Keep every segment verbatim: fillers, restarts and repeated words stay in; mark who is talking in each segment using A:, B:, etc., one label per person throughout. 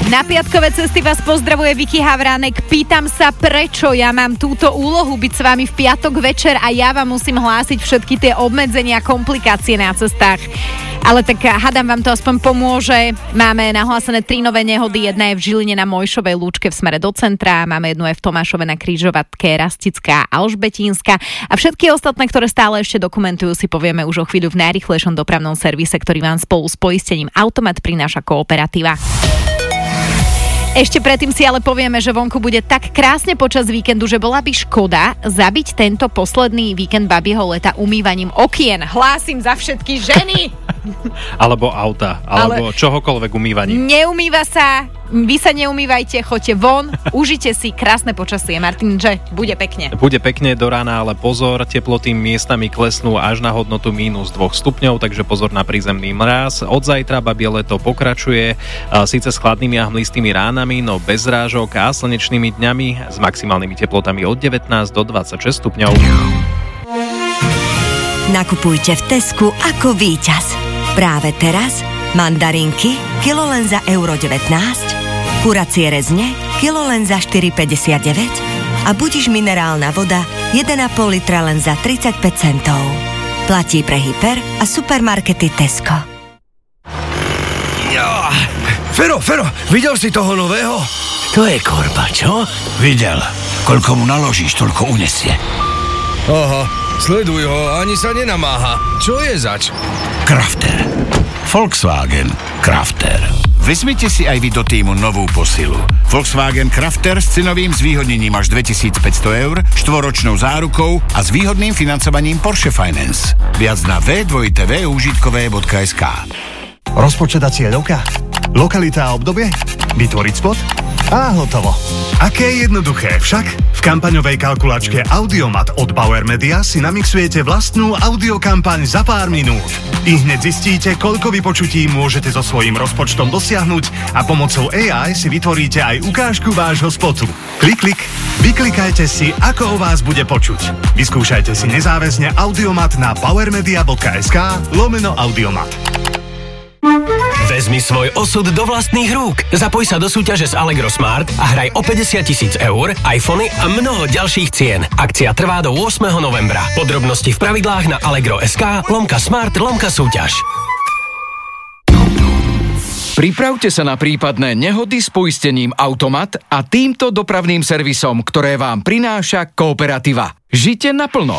A: Na piatkové cesty vás pozdravuje Vicky Havránek. Pýtam sa, prečo ja mám túto úlohu byť s vami v piatok večer a ja vám musím hlásiť všetky tie obmedzenia a komplikácie na cestách. Ale tak hádam, vám to aspoň pomôže. Máme nahlásené tri nové nehody. Jedna je v Žiline na Mojšovej lúčke v smere do centra. Máme jednu aj v Tomášove na križovatke Rastická a Alžbetínska. A všetky ostatné, ktoré stále ešte dokumentujú, si povieme už o chvíľu v najrýchlejšom dopravnom servise, ktorý vám spolu s poistením Automat prináša Kooperativa. Ešte predtým si ale povieme, že vonku bude tak krásne počas víkendu, že bola by škoda zabiť tento posledný víkend babieho leta umývaním okien. Hlásim za všetky ženy!
B: Alebo auta, alebo ale čohokoľvek umývaním.
A: Neumýva sa, vy sa neumývajte, choďte von, užite si krásne počasie. Martin, že bude pekne.
B: Bude pekne do rána, ale pozor, teploty miestami klesnú až na hodnotu mínus dvoch stupňov, takže pozor na prízemný mráz. Od zajtra babie leto pokračuje, síce s chladnými a hmlistými ránami, no bez zrážok a slnečnými dňami s maximálnymi teplotami od devätnásť do dvadsaťšesť stupňov.
C: Nakupujte v Tesku ako víťaz. Práve teraz mandarinky kilo len za euro devätnásť, kuracie rezne kilo len za štyri päťdesiatdeväť a Budiš minerálna voda jeden a pol litra len za tridsaťpäť centov. Platí pre hyper a supermarkety Tesco.
D: Ja. Fero, Fero, videl si toho nového?
E: To je korba, čo?
D: Videl. Koľko mu naložíš, toľko unesie. Aha, sleduj ho, ani sa nenamáha. Čo je zač? Crafter. Volkswagen Crafter. Vezmite si aj vy do týmu novú posilu. Volkswagen Crafter s cenovým zvýhodnením až dvetisícpäťsto eur, štvoročnou zárukou a s výhodným financovaním Porsche Finance. Viac na w w w bodka užitkové bodka es ká.
F: Rozpočet a cieľovka? Lokalita a obdobie? Vytvoriť spot? A hotovo. Aké jednoduché však? V kampaňovej kalkulačke Audiomat od Bauer Media si namixujete vlastnú audiokampaň za pár minút. I hneď zistíte, koľko vypočutí môžete so svojím rozpočtom dosiahnuť a pomocou á í si vytvoríte aj ukážku vášho spotu. Klik, klik. Vyklikajte si, ako o vás bude počuť. Vyskúšajte si nezáväzne Audiomat na powermedia bodka es ká lomeno Audiomat.
E: Vezmi svoj osud do vlastných rúk. Zapoj sa do súťaže s Allegro Smart a hraj o päťdesiat tisíc eur, iPhony a mnoho ďalších cien. Akcia trvá do ôsmeho novembra. Podrobnosti v pravidlách na allegro bodka es ká lomka smart lomka súťaž.
G: Pripravte sa na prípadné nehody s poistením Automat a týmto dopravným servisom, ktoré vám prináša Kooperativa. Žite naplno.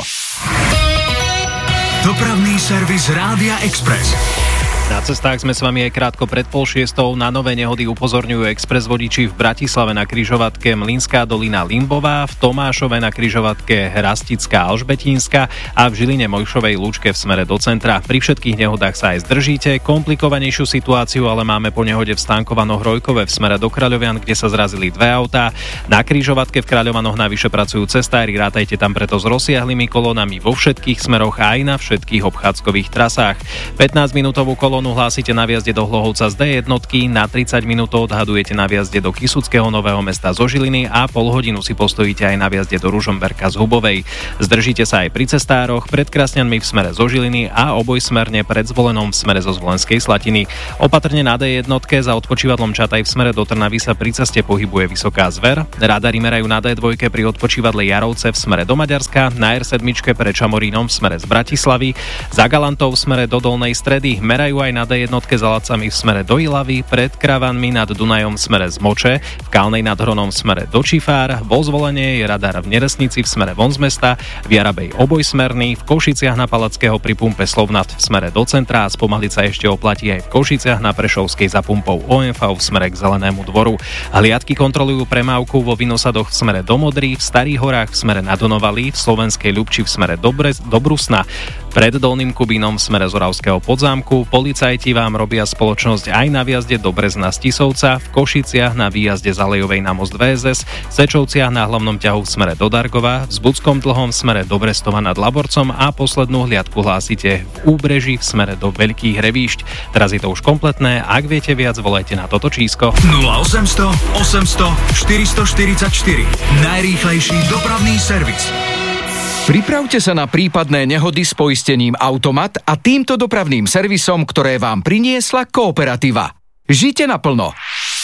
H: Dopravný servis Rádia Express.
B: Na cestách sme s vami aj krátko pred pol šiestou. Na nové nehody upozorňujú expres vodiči v Bratislave na križovatke Mlynská dolina Limbová, v Tomášove na križovatke Rastická Alžbetínska a v Žiline Mojšovej lúčke v smere do centra. Pri všetkých nehodách sa aj zdržíte. Komplikovanejšiu situáciu ale máme po nehode v Stankovano-Hrojkove v smere do Kráľovian, kde sa zrazili dve autá. Na križovatke v Kráľovanoch navyše pracujú cestári, rátajte tam preto s rozsiahlymi kolónami vo všetkých smeroch a aj na všetkých obchádzkových trasách. pätnásťminútovú kolónu hlásite na viazde do Hlohovca z dé jednotky, na tridsať minút odhadujete na viazde do Kysuckého Nového Mesta zo Žiliny a pol hodinu si postojíte aj na viazde do Ružomberka z Hubovej. Zdržíte sa aj pri cestároch, pred Krasňanmi v smere zo Žiliny a obojsmerne pred Zvolenom v smere zo Zvolenskej Slatiny. Opatrne na dé jednotke za odpočívadlom Čataj v smere do Trnavy sa pri ceste pohybuje vysoká zver. Radary merajú na dé dva pri odpočívadle Jarovce v smere do Maďarska, na er sedem pred Čamorínom v smere z Bratislavy, za Galantov v smere do Dolnej Stredy merajú aj na dé jednotke za Lacami v smere do Ilavy, pred Kravanmi nad Dunajom v smere z Moče, v Kalnej nad Hronom v smere do Čifár, vo Zvolenie je radar v Neresnici v smere von z mesta, v Jarabej obojsmerný, v Košiciach na Palackého pri pumpe Slovnat v smere do centra a spomaliť sa ešte oplatí aj v Košiciach na Prešovskej za pumpou ó em vé v smere k Zelenému dvoru. Hliadky kontrolujú premávku vo Vinosadoch v smere do Modry, v Starých horách v smere na Donovali, v Slovenskej Ľubči v smere do, Brez, do Brusna, pred Dolným Kubínom v smere z Oravského Podzámku. Policajti vám robia spoločnosť aj na výjazde do Brezna z Tisovca, v Košiciach na výjazde z Alejovej na most vé es es, v Sečovciach na hlavnom ťahu v smere do Dargova, v Zbudskom Dlhom v smere do Brestova nad Laborcom a poslednú hliadku hlásite v Úbreží v smere do Veľkých Hrevíšť. Teraz je to už kompletné, ak viete viac, volajte na toto číslo.
H: nula osemsto osemsto štyristoštyridsaťštyri. Najrýchlejší dopravný servis.
G: Pripravte sa na prípadné nehody s poistením Automat a týmto dopravným servisom, ktoré vám priniesla Kooperativa. Žite naplno.